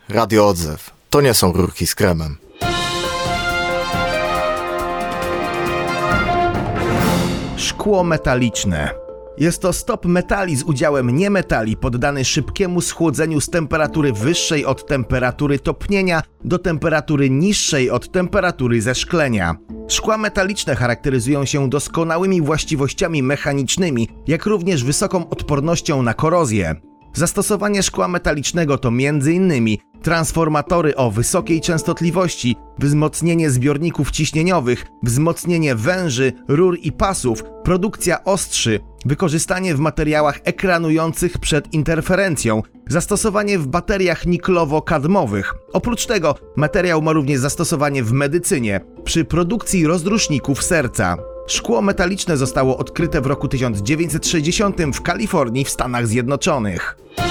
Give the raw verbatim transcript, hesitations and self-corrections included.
Radio Odzew. To nie są rurki z kremem. Szkło metaliczne. Jest to stop metali z udziałem niemetali poddany szybkiemu schłodzeniu z temperatury wyższej od temperatury topnienia do temperatury niższej od temperatury zeszklenia. Szkła metaliczne charakteryzują się doskonałymi właściwościami mechanicznymi, jak również wysoką odpornością na korozję. Zastosowanie szkła metalicznego to między innymi transformatory o wysokiej częstotliwości, wzmocnienie zbiorników ciśnieniowych, wzmocnienie węży, rur i pasów, produkcja ostrzy, wykorzystanie w materiałach ekranujących przed interferencją, zastosowanie w bateriach niklowo-kadmowych. Oprócz tego materiał ma również zastosowanie w medycynie, przy produkcji rozruszników serca. Szkło metaliczne zostało odkryte w roku tysiąc dziewięćset sześćdziesiątym w Kalifornii w Stanach Zjednoczonych.